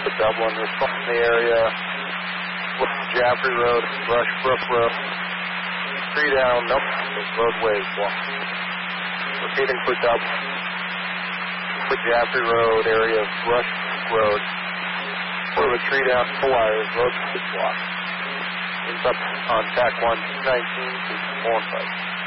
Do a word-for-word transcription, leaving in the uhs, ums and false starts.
to Dublin, response in the area, with Jaffrey Road, Rushbrook Road, three down, nope, the roadway is blocked. Repeating for Dublin, for Jaffrey Road, area of Rushbrook Road, for the tree down, four wires, road is blocked. It's up on T A C one nineteen to four and five.